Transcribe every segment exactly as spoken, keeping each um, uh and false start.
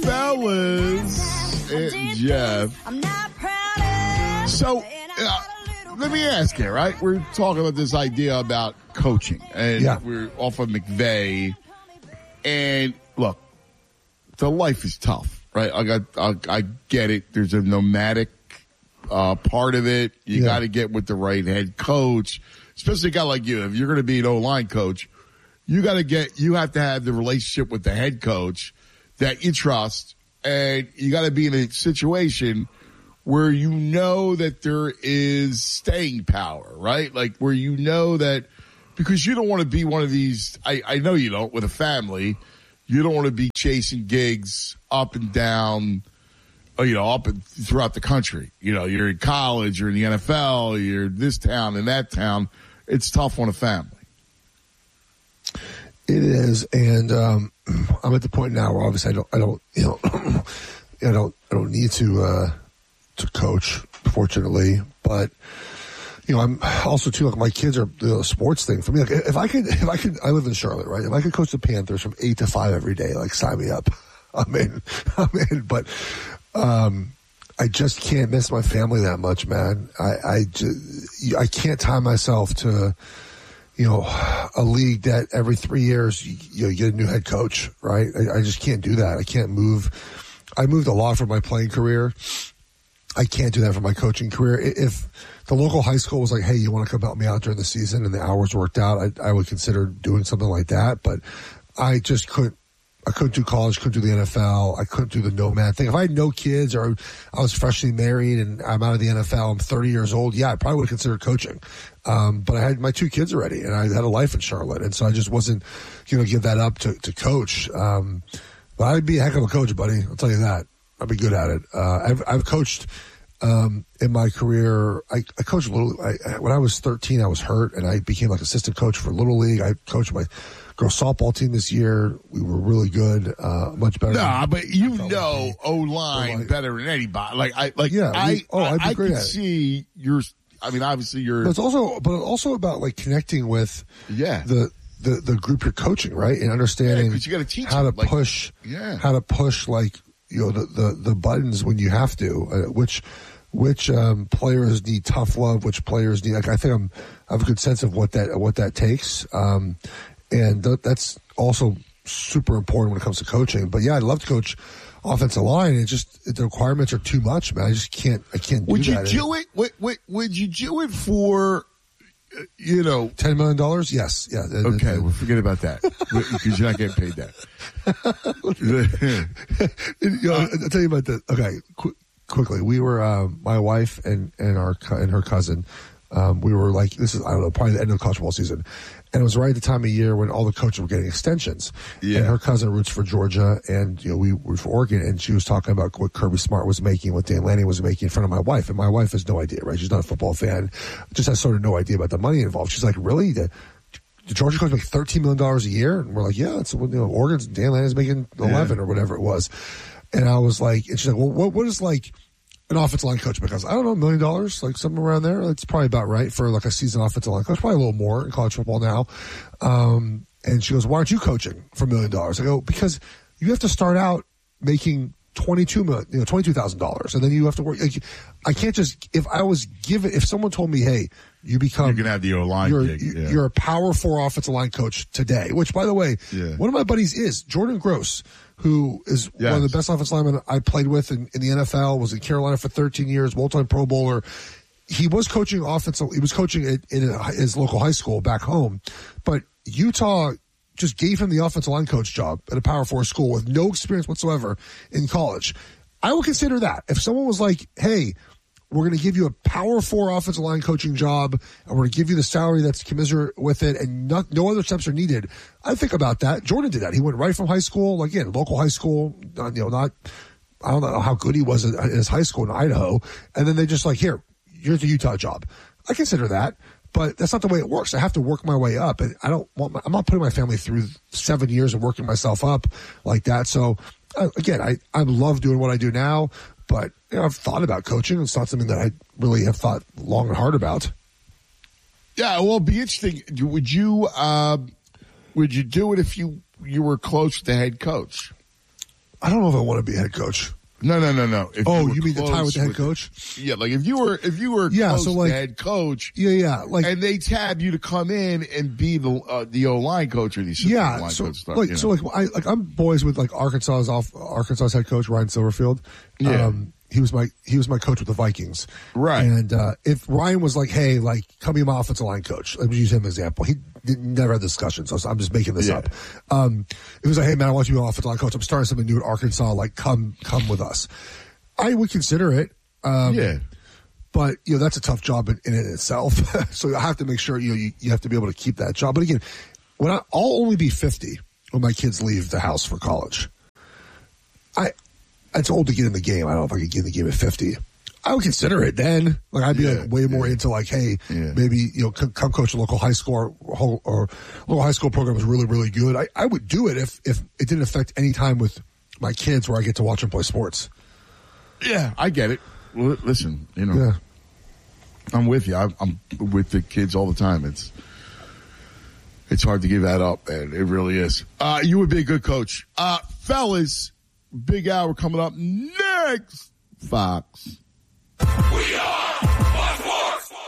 Fellas and Jeff. So, uh, let me ask you, right? We're talking about this idea about coaching, and Yeah. we're off of McVay. And look, the life is tough, right? I got, I, I get it. There's a nomadic uh, part of it. You Yeah. got to get with the right head coach, especially a guy like you. If you're going to be an O-line coach, you got to get, you have to have the relationship with the head coach that you trust, and you got to be in a situation where you know that there is staying power, right? Like where you know that, because you don't want to be one of these, I, I know you don't, with a family, you don't want to be chasing gigs up and down, you know, up and throughout the country. You know, you're in college, you're in the N F L, you're this town and that town. It's tough on a family. It is, and um, I'm at the point now where obviously I don't, I don't, you know, I don't, I don't need to uh, to coach, fortunately. But you know, I'm also too like my kids are the sports thing for me. Like if I could, if I could, I live in Charlotte, right? If I could coach the Panthers from eight to five every day, like sign me up. I'm in, I'm in. But um, I just can't miss my family that much, man. I, I, just, I can't tie myself to. You know, a league that every three years you, you, know, you get a new head coach, right? I, I just can't do that. I can't move. I moved a lot for my playing career. I can't do that for my coaching career. If the local high school was like, hey, you want to come help me out during the season and the hours worked out, I, I would consider doing something like that. But I just couldn't. I couldn't do college, couldn't do the N F L. I couldn't do the nomad thing. If I had no kids or I was freshly married and I'm out of the N F L, I'm thirty years old, yeah, I probably would have considered coaching. Um, but I had my two kids already and I had a life in Charlotte. And so I just wasn't going to give that up to, to coach. Um, but I'd be a heck of a coach, buddy. I'll tell you that. I'd be good at it. Uh, I've, I've coached, um, in my career. I, I coached little, I, when I was thirteen, I was hurt and I became like assistant coach for Little League. I coached my girls softball team this year. We were really good, uh, much better. Nah, than, but you know O-line better than anybody. Like I, like yeah, I, we, oh, I'd be I, I great could at it. see your. I mean, obviously you're. But it's also, but also about like connecting with yeah. the the the group you're coaching, right, and understanding yeah, 'cause you got to teach how them, to like, push, yeah, how to push like you know the the, the buttons when you have to, uh, which. Which um, players need tough love? Which players need? Like, I think I'm, I have a good sense of what that what that takes, um, and th- that's also super important when it comes to coaching. But yeah, I'd love to coach offensive line. It just the requirements are too much, man. I just can't. I can't. Would do you that. do it? Would, would, would you do it for? Uh, you know, ten million dollars? Yes. Yeah. Okay, well, forget about that because you're not getting paid that. you know, I'll tell you about that. Okay. Qu- Quickly, we were uh, my wife and and our and her cousin. Um, we were like, this is I don't know, probably the end of the college football season, and it was right at the time of year when all the coaches were getting extensions. Yeah. And her cousin roots for Georgia, and you know we were for Oregon, and she was talking about what Kirby Smart was making, what Dan Lanning was making in front of my wife, and my wife has no idea, right? She's not a football fan, just has sort of no idea about the money involved. She's like, really? The, the Georgia coach make thirteen million dollars a year, and we're like, yeah, it's you know Oregon's Dan Lanning's making eleven yeah. or whatever it was. And I was like, and she's like, well, what, what is like an offensive line coach? Because I don't know, a million dollars, like somewhere around there. That's probably about right for like a seasoned offensive line coach, probably a little more in college football now. Um, and she goes, why aren't you coaching for a million dollars? I go, because you have to start out making twenty-two million, you know, twenty-two thousand dollars. And then you have to work. Like, I can't just, if I was given, if someone told me, hey, you become, you can have the O-line you're, gig, yeah. you're a power four offensive line coach today, which by the way, yeah. one of my buddies is Jordan Gross, who is yes. one of the best offensive linemen I played with in, in the N F L, was in Carolina for thirteen years, multi Pro Bowler. He was coaching offensive, he was coaching at, in a, his local high school back home, but Utah just gave him the offensive line coach job at a Power Four school with no experience whatsoever in college. I would consider that. If someone was like, hey, we're going to give you a Power Four offensive line coaching job, and we're going to give you the salary that's commensurate with it, and not, no other steps are needed, I think about that. Jordan did that. He went right from high school, like, again, local high school, you know, not, I don't know how good he was in his high school in Idaho, and then they just like, here, here's the Utah job. I consider that. But that's not the way it works. I have to work my way up, and I don't want. My, I'm not putting my family through seven years of working myself up like that. So, uh, again, I, I love doing what I do now, but you know, I've thought about coaching. It's not something that I really have thought long and hard about. Yeah, well, it'd be interesting. Would you uh, would you do it if you you were close to the head coach? I don't know if I want to be a head coach. No, no, no, no. If oh, you, you mean the time with the head with, coach? Yeah, like if you were if you were yeah, close so like, to head coach, yeah, yeah, like, and they tab you to come in and be the uh, the O line coach or the assistant yeah, line so coach. Stuff, like you know? so like I like I'm boys with like Arkansas's off Arkansas's head coach Ryan Silverfield. Yeah. Um, he was my he was my coach with the Vikings. Right. And uh, if Ryan was like, hey, like, come be my offensive line coach, let me use him as an example. He did, never had discussions, so I'm just making this yeah. up. Um, it was like, hey man, I want you to be my offensive line coach. I'm starting something new at Arkansas. Like, come come with us. I would consider it. Um, yeah. But, you know, that's a tough job in, in it itself. So I have to make sure, you know, you, you have to be able to keep that job. But again, when I, I'll only be fifty when my kids leave the house for college. I, it's old to get in the game. I don't know if I could get in the game at fifty. I would consider it then. Like, I'd be yeah, like way more yeah. into like, hey, yeah. maybe, you know, come, come coach a local high school or, or local high school program is really, really good. I, I would do it if, if it didn't affect any time with my kids where I get to watch them play sports. Yeah, I get it. Well, listen, you know, Yeah. I'm with you. I'm, I'm with the kids all the time. It's it's hard to give that up, man. It really is. Uh, you would be a good coach. Uh, fellas, big hour coming up next. Fox. We are Fox Sports.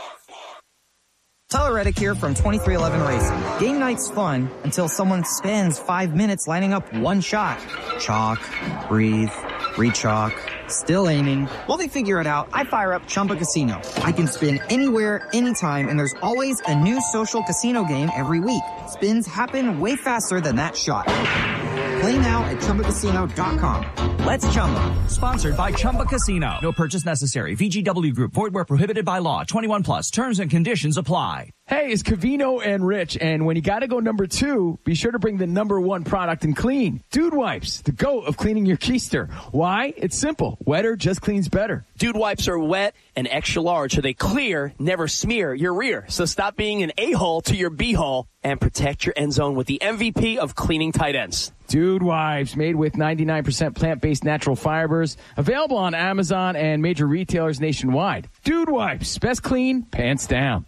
Tyler Reddick here from twenty-three eleven Racing. Game night's fun until someone spends five minutes lining up one shot. Chalk, breathe, re-chalk, still aiming. While they figure it out, I fire up Chumba Casino. I can spin anywhere, anytime, and there's always a new social casino game every week. Spins happen way faster than that shot. Play now at Chumba Casino dot com. Let's Chumba. Sponsored by Chumba Casino. No purchase necessary. V G W Group. Void where prohibited by law. twenty-one plus. Terms and conditions apply. Hey, it's Covino and Rich, and when you gotta go number two, be sure to bring the number one product in clean. Dude Wipes, the GOAT of cleaning your keister. Why? It's simple. Wetter just cleans better. Dude Wipes are wet and extra large, so they clear, never smear your rear. So stop being an a-hole to your b-hole and protect your end zone with the M V P of cleaning tight ends. Dude Wipes, made with ninety-nine percent plant-based natural fibers. Available on Amazon and major retailers nationwide. Dude Wipes, best clean, pants down.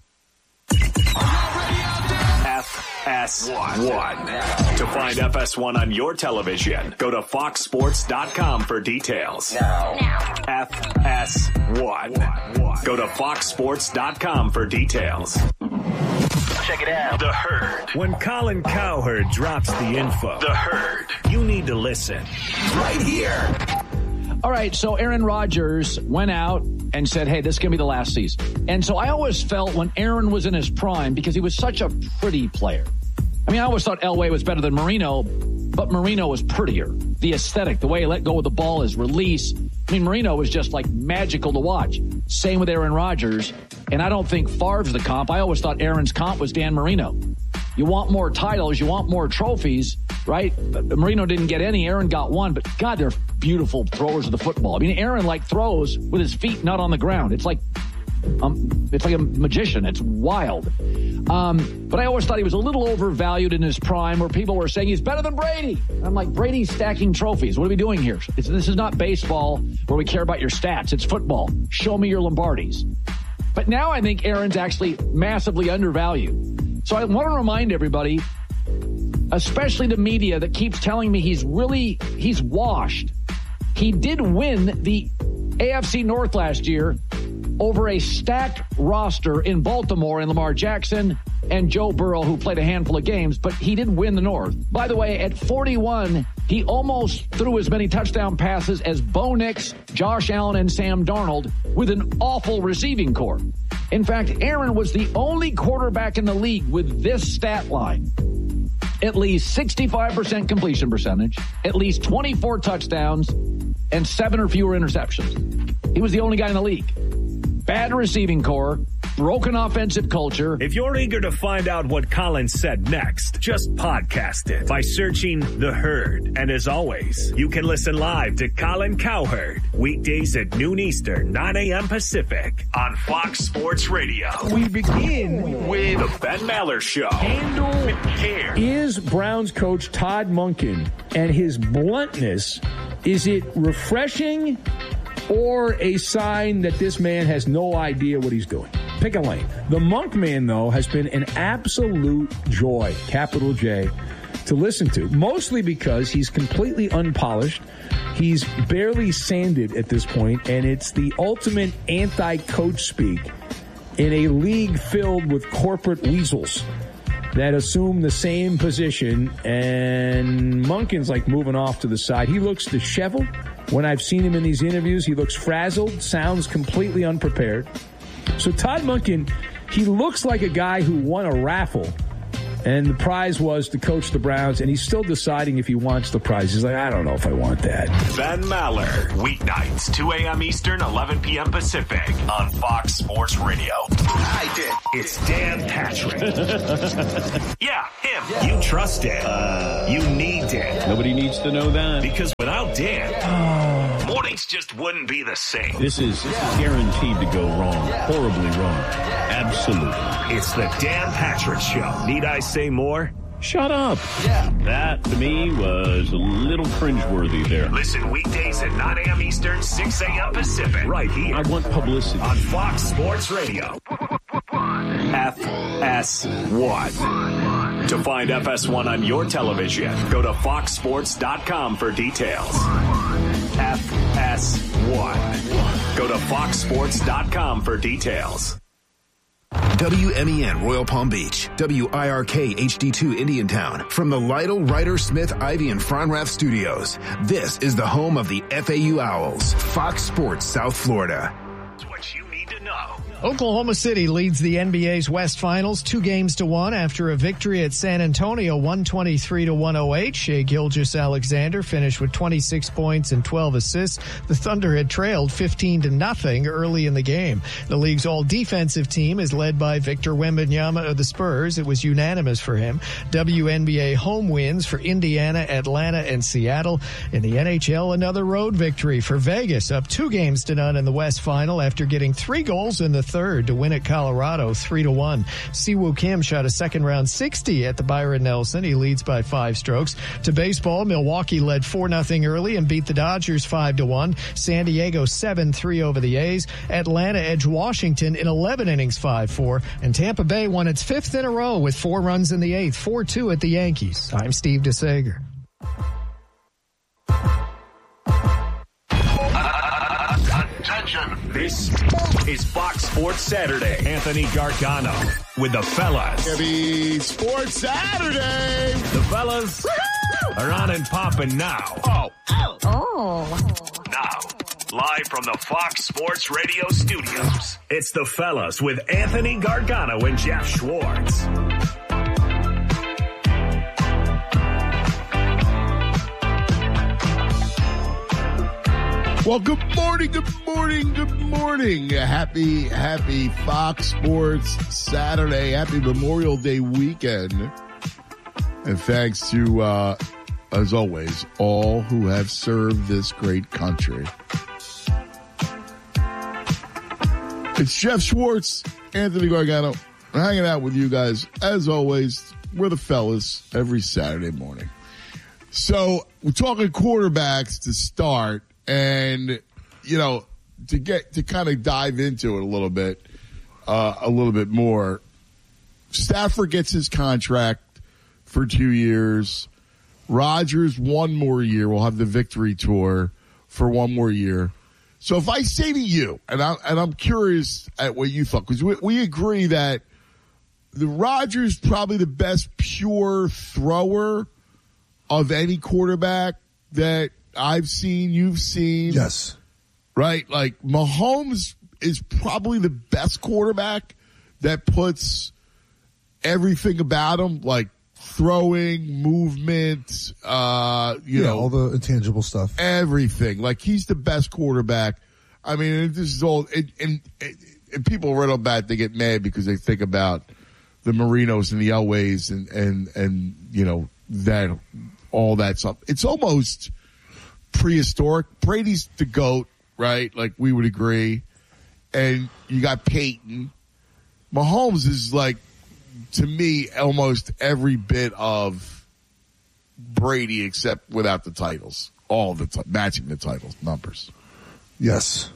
F S one. To find F S one on your television, go to fox sports dot com for details. Now. now. F S one. Go to fox sports dot com for details. Check it out. The Herd. When Colin Cowherd drops the info, The Herd, you need to listen. Right here. All right, so Aaron Rodgers went out and said, hey, this is going to be the last season. And so I always felt when Aaron was in his prime, because he was such a pretty player. I mean, I always thought Elway was better than Marino, but Marino was prettier. The aesthetic, the way he let go of the ball, his release. I mean, Marino was just like magical to watch. Same with Aaron Rodgers. And I don't think Favre's the comp. I always thought Aaron's comp was Dan Marino. You want more titles, you want more trophies, right? Marino didn't get any, Aaron got one, but God, they're beautiful throwers of the football. I mean, Aaron like throws with his feet not on the ground. It's like um, it's like a magician. It's wild. Um, but I always thought he was a little overvalued in his prime, where people were saying he's better than Brady. I'm like, Brady's stacking trophies. What are we doing here? It's, this is not baseball where we care about your stats. It's football. Show me your Lombardis. But now I think Aaron's actually massively undervalued. So I want to remind everybody, especially the media that keeps telling me he's really, he's washed. He did win the A F C North last year over a stacked roster in Baltimore and Lamar Jackson and Joe Burrow, who played a handful of games, but he did win the North. By the way, at forty-one, he almost threw as many touchdown passes as Bo Nix, Josh Allen, and Sam Darnold with an awful receiving corps. In fact, Aaron was the only quarterback in the league with this stat line. At least sixty-five percent completion percentage, at least twenty-four touchdowns, and seven or fewer interceptions. He was the only guy in the league. Bad receiving corps, broken offensive culture. If you're eager to find out what Colin said next, just podcast it by searching The Herd. And as always, you can listen live to Colin Cowherd weekdays at noon Eastern, nine a.m. Pacific on Fox Sports Radio. We begin with The Ben Maller Show. Handle with care. Is Browns coach Todd Monken and his bluntness, is it refreshing or a sign that this man has no idea what he's doing? Pick a lane. The Monk man, though, has been an absolute joy, capital J, to listen to, mostly because he's completely unpolished. He's barely sanded at this point, and it's the ultimate anti-coach speak in a league filled with corporate weasels that assume the same position, and Monken's like moving off to the side. He looks disheveled. When I've seen him in these interviews, he looks frazzled, sounds completely unprepared. So Todd Monken, he looks like a guy who won a raffle, and the prize was to coach the Browns, and he's still deciding if he wants the prize. He's like, I don't know if I want that. Ben Maller, weeknights, two a.m. Eastern, eleven p.m. Pacific, on Fox Sports Radio. I did. It's Dan Patrick. Yeah, him. Yeah. You trust Dan. Uh, you need Dan. Nobody needs to know that. Because without Dan, oh. mornings just wouldn't be the same. This is, this is guaranteed to go wrong. Horribly wrong. Absolutely. It's the Dan Patrick Show. Need I say more? Shut up. Yeah. That, to me, was a little cringeworthy there. Listen weekdays at nine a.m. Eastern, six a.m. Pacific. Right here. I want publicity. On Fox Sports Radio. F S one. To find F S one on your television, go to fox sports dot com for details. F S one. Go to fox sports dot com for details. W M E N Royal Palm Beach, W I R K H D two Indiantown, from the Lytle, Ryder, Smith, Ivy, and Fronrath Studios. This is the home of the F A U Owls, Fox Sports South Florida. What you need to know. Oklahoma City leads the N B A's West Finals two games to one after a victory at San Antonio, one twenty-three to one oh eight. Shai Gilgeous-Alexander finished with twenty-six points and twelve assists. The Thunder had trailed fifteen to nothing early in the game. The league's all-defensive team is led by Victor Wembanyama of the Spurs. It was unanimous for him. W N B A home wins for Indiana, Atlanta, and Seattle. In the N H L, another road victory for Vegas, up two games to none in the West Final after getting three goals in the third to win at Colorado three to one. Siwoo Kim shot a second round sixty at the Byron Nelson. He leads by five strokes. To baseball, Milwaukee led four nothing early and beat the Dodgers five to one. San Diego seven three over the A's. Atlanta edged Washington in eleven innings five four. And Tampa Bay won its fifth in a row with four runs in the eighth, four two at the Yankees. I'm Steve DeSager. This is Fox Sports Saturday. Anthony Gargano with the fellas. Happy Sports Saturday. The fellas Woo-hoo! Are on and popping now. Oh. Oh. Oh. Now, live from the Fox Sports Radio studios, it's the fellas with Anthony Gargano and Jeff Schwartz. Well, good morning, good morning, good morning. Happy, happy Fox Sports Saturday. Happy Memorial Day weekend. And thanks to, uh, as always, all who have served this great country. It's Jeff Schwartz, Anthony Gargano, hanging out with you guys. As always, we're the fellas every Saturday morning. So we're talking quarterbacks to start. And, you know, to get, to kind of dive into it a little bit, uh, a little bit more, Stafford gets his contract for two years. Rodgers, one more year. We'll have the victory tour for one more year. So if I say to you, and, I, and I'm curious at what you thought, because we, we agree that the Rodgers probably the best pure thrower of any quarterback that I've seen, you've seen. Yes. Right? Like, Mahomes is probably the best quarterback that puts everything about him, like throwing, movement, uh, you yeah, know. all the intangible stuff. Everything. Like, he's the best quarterback. I mean, this is all, and, and, and people right up bat, they get mad because they think about the Marinos and the Elways and, and, and, you know, that, all that stuff. It's almost prehistoric. Brady's the GOAT, right? Like, we would agree. And you got Peyton. Mahomes is like, to me, almost every bit of Brady except without the titles. All the t- matching the titles, numbers. Yes.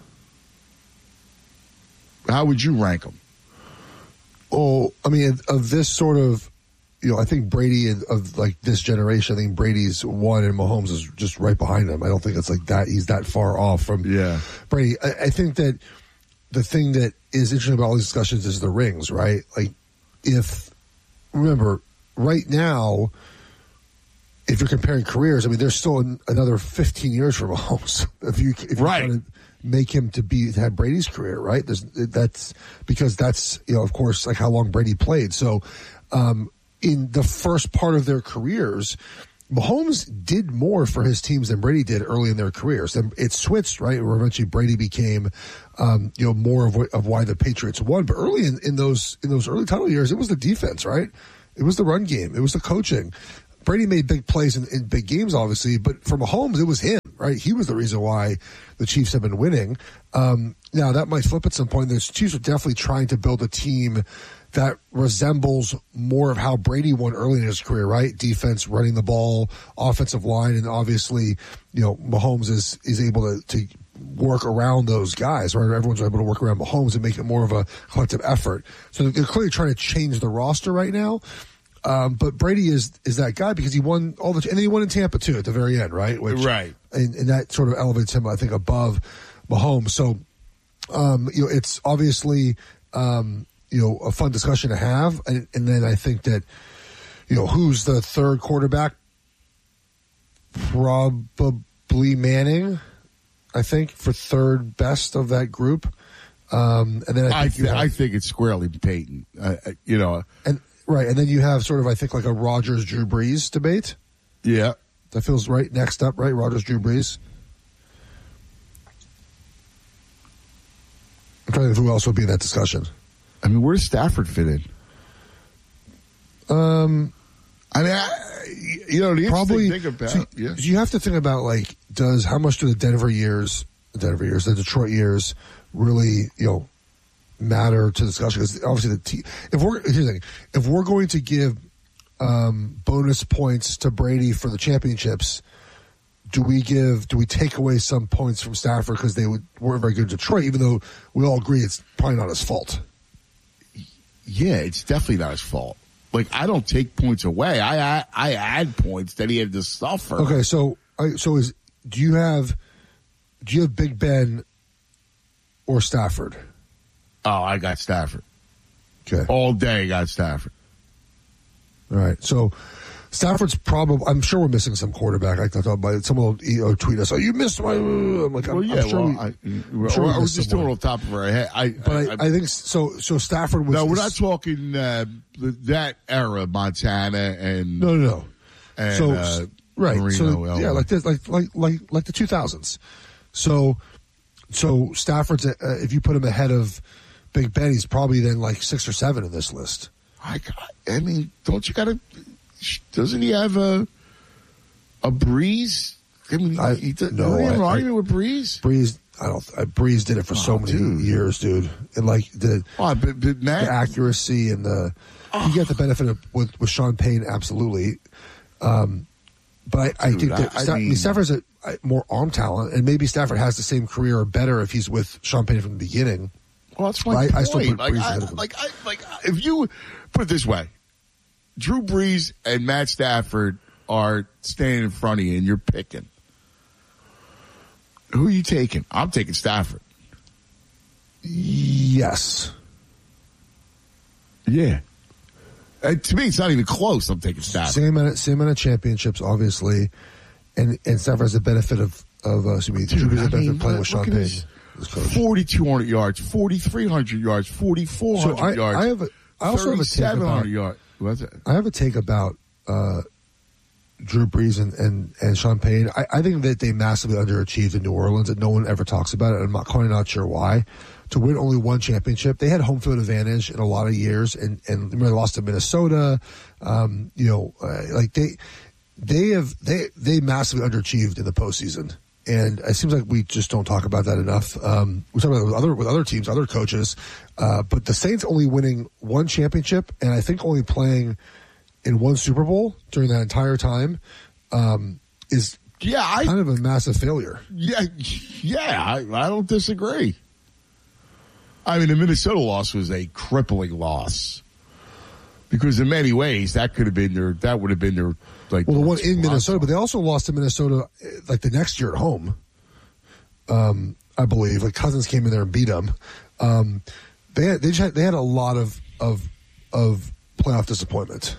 How would you rank them? Oh, I mean, of this sort of you know, I think Brady of, of like this generation, I think Brady's one and Mahomes is just right behind him. I don't think it's like that. He's that far off from yeah. Brady. I, I think that the thing that is interesting about all these discussions is the rings, right? Like if, remember, right now, if you're comparing careers, I mean, there's still an, another fifteen years for Mahomes. If you, if you're right. trying to make him to be, to have Brady's career, right? There's, that's because that's, you know, of course, like how long Brady played. So, um, in the first part of their careers, Mahomes did more for his teams than Brady did early in their careers. Then it switched, right? Where eventually Brady became, um, you know, more of, of why the Patriots won. But early in, in those in those early title years, it was the defense, right? It was the run game. It was the coaching. Brady made big plays in, in big games, obviously, but for Mahomes, it was him, right? He was the reason why the Chiefs have been winning. Um, now that might flip at some point. The Chiefs are definitely trying to build a team that resembles more of how Brady won early in his career, right? Defense, running the ball, offensive line, and obviously, you know, Mahomes is, is able to, to work around those guys, right? Everyone's able to work around Mahomes and make it more of a collective effort. So they're clearly trying to change the roster right now. Um, but Brady is is that guy because he won all the, and then he won in Tampa too at the very end, right? Which, right. And, and that sort of elevates him, I think, above Mahomes. So, um, you know, it's obviously, um, you know, a fun discussion to have. And, and then I think that, you know, who's the third quarterback? Probably Manning, I think, for third best of that group. Um, and then I think, I, th- have, I think it's squarely Peyton, uh, you know. And right. And then you have sort of, I think, like a Rodgers, Drew Brees debate. Yeah. That feels right next up, right? Rodgers, Drew Brees. I'm trying to think who else would be in that discussion. I mean, where does Stafford fit in? Um, I mean, I, you know, the probably thing about, so yeah. you have to think about like, does how much do the Denver years, the Denver years, the Detroit years, really, you know, matter to the discussion? Because obviously, the te- if we're here's the thing, if we're going to give um, bonus points to Brady for the championships, do we give? Do we take away some points from Stafford because they would, weren't very good in Detroit? Even though we all agree it's probably not his fault. Yeah, it's definitely not his fault. Like, I don't take points away. I I, I add points that he had to suffer. Okay, so so is do you have do you have Big Ben or Stafford? Oh, I got Stafford. Okay, all day I got Stafford. All right, so Stafford's probably. I'm sure we're missing some quarterback. I thought by someone will you know, tweet us. Oh, you missed my. I'm like, I'm, well, yeah. I'm sure well, we, I, I'm sure I we was just doing someone. it on top of our head. I, but I, I, I think so. So Stafford was. No, we're not talking uh, that era, Montana and no, no, no. And, so uh, right, Marino, so Elway. yeah, like this, like like like like the two thousands. So so Stafford's uh, if you put him ahead of Big Ben, he's probably then like six or seven in this list. I got, I mean, don't you got to? Doesn't he have a a Breeze? I mean, I, he, he, no, he have an I, argument with Breeze. Breeze, I don't. I, Breeze did it for Oh, so many dude. years, dude, and like the, oh, but, but Matt, the accuracy and the oh. you get the benefit of with, with Sean Payne, absolutely. Um, but I, dude, I think that I, I Sta- mean, Stafford has a, a more arm talent, and maybe Stafford has the same career or better if he's with Sean Payne from the beginning. Well, that's my I, point. I still put like, Breeze I, ahead of him. like, I, like, if you put it this way, Drew Brees and Matt Stafford are standing in front of you, and you're picking. Who are you taking? I'm taking Stafford. Yes. Yeah. Uh, to me, it's not even close. I'm taking Stafford. Same amount, of, same amount of championships, obviously, and and Stafford has the benefit of of uh, excuse me, Drew Brees has the benefit of playing with Sean Payne. forty-two hundred yards, forty-three hundred yards, forty-four hundred so I, yards. I have a, I also have a take about, yards. What's it? I have a take about uh, Drew Brees and, and, and Sean Payne. I, I think that they massively underachieved in New Orleans, and no one ever talks about it. I'm not quite not sure why. To win only one championship, they had home field advantage in a lot of years, and and remember they lost to Minnesota. Um, you know, uh, like they they have they they massively underachieved in the postseason. And it seems like we just don't talk about that enough. Um, we talk about it with other with other teams, other coaches, uh, but the Saints only winning one championship, and I think only playing in one Super Bowl during that entire time um, is yeah, I, kind of a massive failure. Yeah, yeah, I, I don't disagree. I mean, the Minnesota loss was a crippling loss. Because in many ways, that could have been their, that would have been their, like. Well, the one their in Minnesota, but they also lost to Minnesota, like the next year at home. Um, I believe, like Cousins came in there and beat them. Um, they had, they just had, they had a lot of of of playoff disappointment.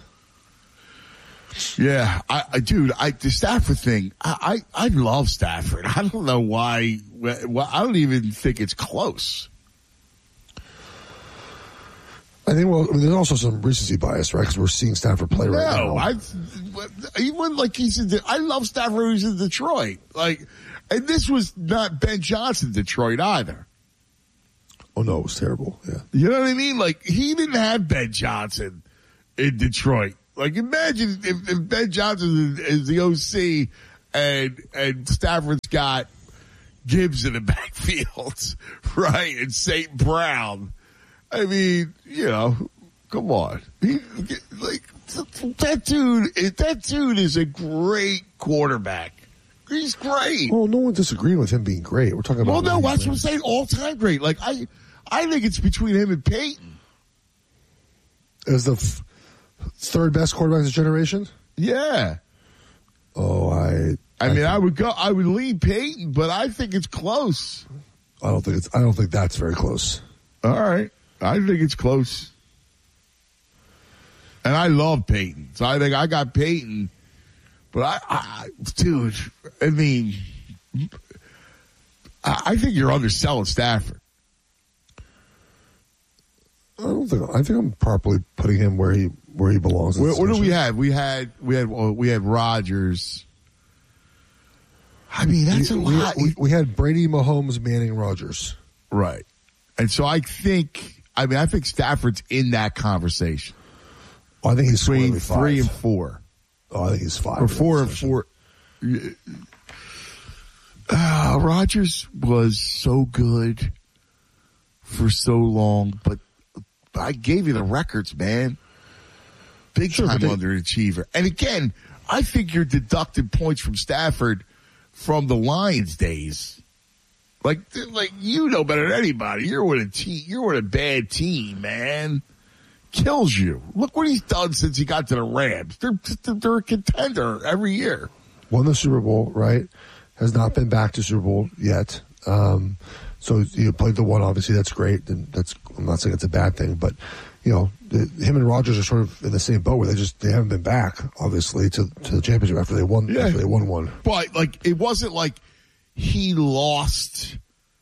Yeah, I, I dude, I the Stafford thing, I, I I love Stafford. I don't know why. Well, I don't even think it's close. I think, well, I mean, there's also some recency bias, right? Because we're seeing Stafford play right now. No, I, even like he's in, I love Stafford who's in Detroit. Like, and this was not Ben Johnson Detroit either. Oh no, it was terrible. Yeah. You know what I mean? Like, he didn't have Ben Johnson in Detroit. Like, imagine if, if Ben Johnson is, is the O C and, and Stafford's got Gibbs in the backfield, right? And Saint Brown. I mean, you know, come on. He, like, that dude, that dude is a great quarterback. He's great. Well, no one disagreed with him being great. We're talking about. Well, no, that's what I'm saying. All time great. Like, I, I think it's between him and Peyton. As the f- third best quarterback of this generation? Yeah. Oh, I. I, I mean, think, I would go. I would lean Peyton, but I think it's close. I don't think it's. I don't think that's very close. All right. I think it's close. And I love Peyton. So I think I got Peyton. But I, I dude, I mean, I, I think you're underselling Stafford. I don't think, I think I'm properly putting him where he, where he belongs. What, what do we have? We had, we had, we had Rodgers. I mean, that's we, a lot. We, we had Brady, Mahomes, Manning, Rodgers. Right. And so I think, I mean, I think Stafford's in that conversation. Oh, I think he's between five. three and four. Oh, I think he's five. Or four and four. Uh, Rodgers was so good for so long, but I gave you the records, man. Big sure, time they, underachiever. And again, I think you're deducting points from Stafford from the Lions days. Like, like you know better than anybody. You're with a team. You're with a bad team, man. Kills you. Look what he's done since he got to the Rams. They're they're a contender every year. Won the Super Bowl, right? Has not been back to Super Bowl yet. Um, so you played the one. Obviously, that's great. And that's I'm not saying it's a bad thing, but you know, the, him and Rodgers are sort of in the same boat where they just they haven't been back, obviously, to to the championship after they won. Yeah. After they won one. But like, it wasn't like he lost.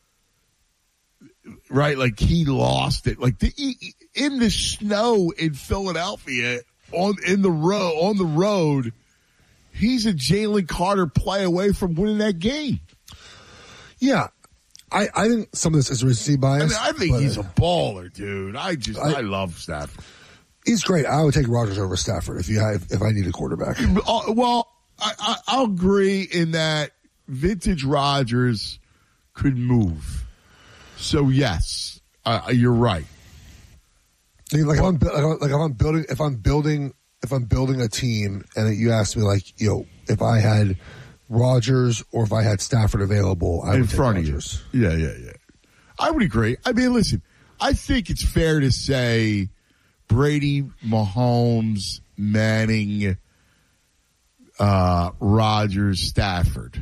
Right, like he lost it. Like the, in the snow in Philadelphia, on in the road on the road, he's a Jalen Carter play away from winning that game. Yeah, I, I think some of this is recency bias. I mean, I think but, he's a baller, dude. I just I, I love Stafford. He's great. I would take Rodgers over Stafford if you have, if I need a quarterback. Uh, well, I, I, I'll agree in that vintage Rodgers could move. So yes, uh, you're right. Like, well, if I'm, like if I'm building, if I'm building, if I'm building a team, and you asked me, like, you know, if I had Rodgers or if I had Stafford available, I in would take front Rodgers. of you. Yeah, yeah, yeah. I would agree. I mean, listen, I think it's fair to say Brady, Mahomes, Manning, uh, Rodgers, Stafford,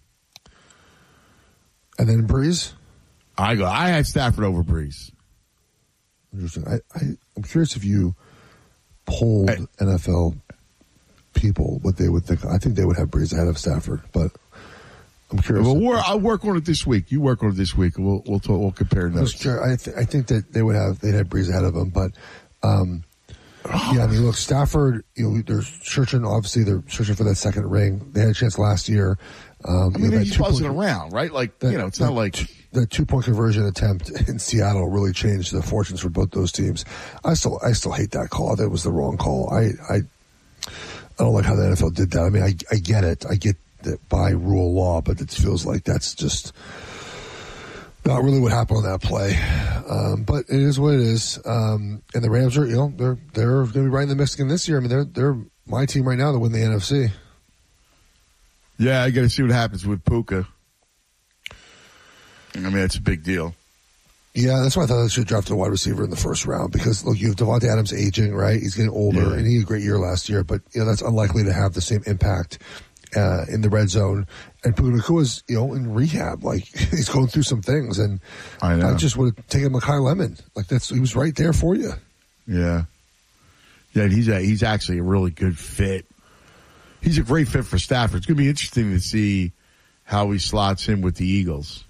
and then Breeze. I go. I had Stafford over Breeze. Interesting. I, I I'm curious if you polled hey. N F L people what they would think. I think they would have Breeze ahead of Stafford, but I'm curious. Well, we're, I'll work on it this week. You work on it this week, and we'll we'll talk, we'll compare notes. I th- I think that they would have they'd have Breeze ahead of him, but um, yeah. I mean, look, Stafford. You know, they're searching. Obviously, they're searching for that second ring. They had a chance last year. Um, I mean, you know, he's buzzing around, right? Like that, you know, it's that, not like. The two-point conversion attempt in Seattle really changed the fortunes for both those teams. I still, I still hate that call. That was the wrong call. I, I, I don't like how the N F L did that. I mean, I, I get it. I get that by rule law, but it feels like that's just not really what happened on that play. Um, but it is what it is. Um, and the Rams are, you know, they're they're going to be right in the mix again this year. I mean, they're they're my team right now to win the N F C. Yeah, I got to see what happens with Puka. I mean, it's a big deal. Yeah, that's why I thought they should draft a wide receiver in the first round because, look, you have Devontae Adams aging, right? He's getting older, yeah. and he had a great year last year, but, you know, that's unlikely to have the same impact uh, in the red zone. And Puka Nakua's, you know, in rehab. Like, he's going through some things, and I, know. I just would have taken Mekhi Lemon. Like, that's he was right there for you. Yeah. Yeah, he's a, he's actually a really good fit. He's a great fit for Stafford. It's going to be interesting to see how he slots in with the Eagles.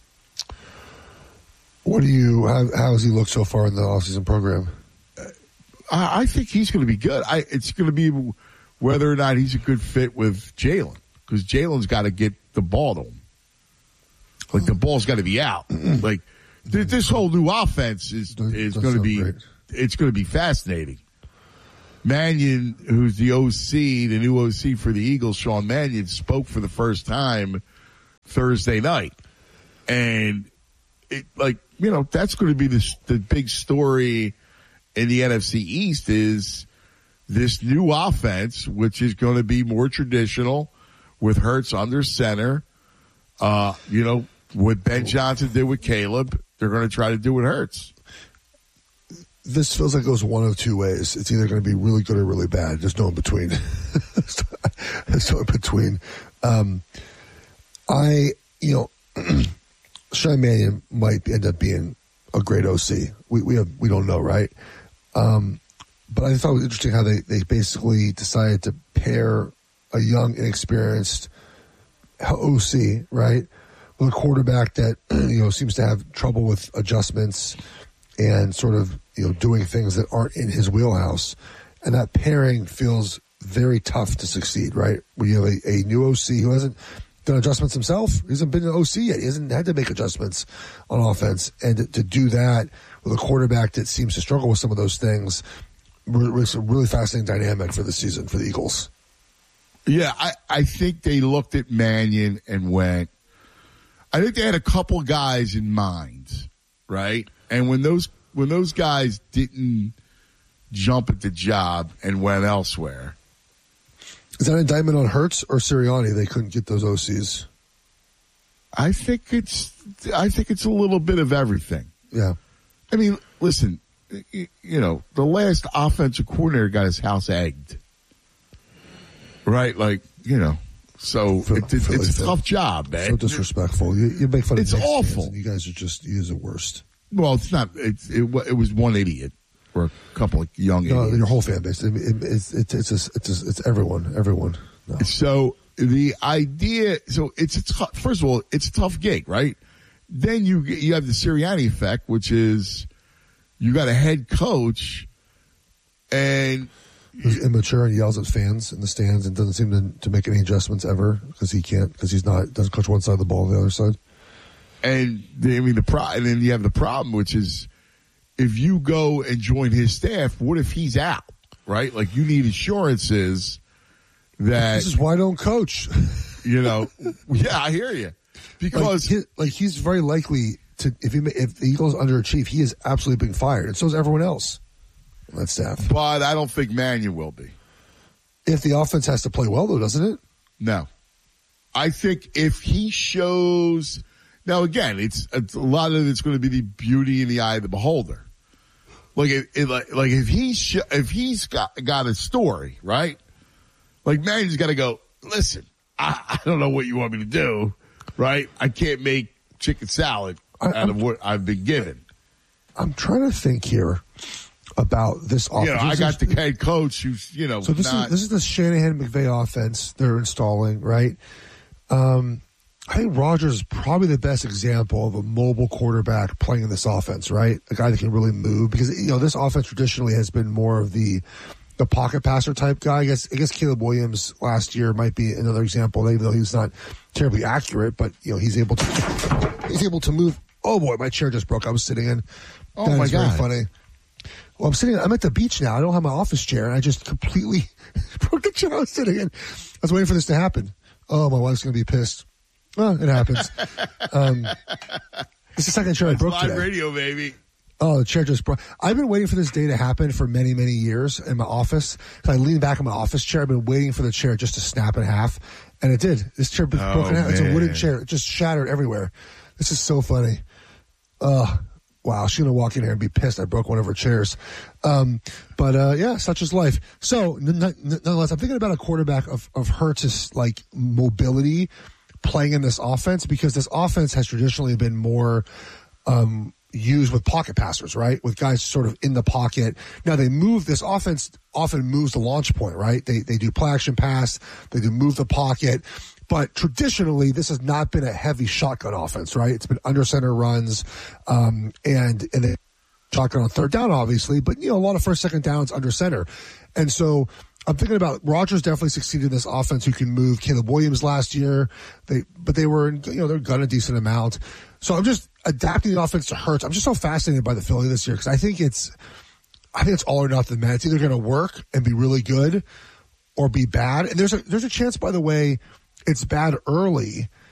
What do you? How, how has he looked so far in the offseason program? Uh, I, I think he's going to be good. I, it's going to be whether or not he's a good fit with Jalen, because Jalen's got to get the ball to him. Like the ball's got to be out. Like th- this whole new offense is is going to be. Great. It's going to be fascinating. Mannion, who's the O C, the new O C for the Eagles, Sean Mannion, spoke for the first time Thursday night, and it like. You know, that's going to be the, the big story in the N F C East is this new offense, which is going to be more traditional with Hurts under center. Uh, you know, what Ben Johnson did with Caleb, they're going to try to do with Hurts. This feels like it goes one of two ways. It's either going to be really good or really bad. There's no in between. There's no in between. Um, I, you know... Sean Mannion might end up being a great O C. We we have we don't know, right? Um, but I thought it was interesting how they, they basically decided to pair a young, inexperienced O C, right, with a quarterback that you know seems to have trouble with adjustments and sort of you know doing things that aren't in his wheelhouse, and that pairing feels very tough to succeed, right? When you have a, a new O C who hasn't done adjustments himself. He hasn't been an O C yet. He hasn't had to make adjustments on offense. And to, to do that with a quarterback that seems to struggle with some of those things, it's a really fascinating dynamic for the season for the Eagles. Yeah, I, I think they looked at Mannion and went, I think they had a couple guys in mind, right? And when those when those guys didn't jump at the job and went elsewhere, is that an indictment on Hurts or Sirianni? They couldn't get those O Cs. I think it's. I think it's a little bit of everything. Yeah. I mean, listen. You know, the last offensive coordinator got his house egged, right? Like, you know, so Phil, it, it, Philly, it's a Phil. tough job, man. So disrespectful. You, you make fun of it's Knicks awful. Fans, and you guys are just you guys are worst. Well, it's not. It's, it, it was one idiot. Or a couple of young no, idiots. Your whole fan base. It, it, it's it's it's a, it's, a, it's everyone. Everyone. No. So the idea. So it's a tough. First of all, it's a tough gig, right? Then you you have the Sirianni effect, which is you got a head coach, and who's immature and yells at fans in the stands and doesn't seem to to make any adjustments ever because he can't because he's not doesn't coach one side of the ball, the other side. And the, I mean the pro, and then you have the problem, which is. If you go and join his staff, what if he's out, right? Like, you need assurances that... This is why I don't coach. You know, yeah, I hear you. Because... Like, he, like he's very likely to... If he if the Eagles underachieve, he is absolutely being fired. And so is everyone else on that staff. But I don't think Mannion will be. If the offense has to play well, though, doesn't it? No. I think if he shows... Now, again, it's, it's a lot of it's going to be the beauty in the eye of the beholder. Like, it, it, like, like if he's sh- if he's got got a story, right? Like, Mannion's got to go. Listen, I, I don't know what you want me to do, right? I can't make chicken salad out I, of what I've been given. I'm trying to think here about this offense. You know, I got the head coach who's you know. So this not, is this is the Shanahan McVay offense they're installing, right? Um. I think Rodgers is probably the best example of a mobile quarterback playing in this offense, right? A guy that can really move because, you know, this offense traditionally has been more of the the pocket passer type guy. I guess I guess Caleb Williams last year might be another example, even though he's not terribly accurate, but, you know, he's able to he's able to move. Oh, boy, my chair just broke. I was sitting in. Oh, that my is God. very funny. Well, I'm sitting, I'm at the beach now. I don't have my office chair, and I just completely broke the chair I was sitting in. I was waiting for this to happen. Oh, my wife's going to be pissed. Well, it happens. Um, it's the second chair I broke live today. radio, baby. Oh, the chair just broke. I've been waiting for this day to happen for many, many years in my office. I leaned back in my office chair. I've been waiting for the chair just to snap in half, and it did. This chair broke Oh, in half. It's a man. wooden chair. It just shattered everywhere. This is so funny. Uh, wow, she's going to walk in here and be pissed I broke one of her chairs. Um, but, uh, yeah, such is life. So, n- n- nonetheless, I'm thinking about a quarterback of, of Hurts' like mobility playing in this offense, because this offense has traditionally been more um, used with pocket passers, right? With guys sort of in the pocket. Now they move, this offense often moves the launch point, right? They they do play action pass, they do move the pocket. But traditionally, this has not been a heavy shotgun offense, right? It's been under center runs, um, and and then shotgun on third down, obviously, but you know, a lot of first, second downs under center. And so I'm thinking about Rodgers definitely succeeded in this offense who can move. Caleb Williams last year, they but they were, you know, they're gun a decent amount. So I'm just adapting the offense to Hurts. I'm just so fascinated by the Philly this year because I think it's, I think it's all or nothing, man. It's either going to work and be really good or be bad. And there's a there's a chance, by the way, it's bad early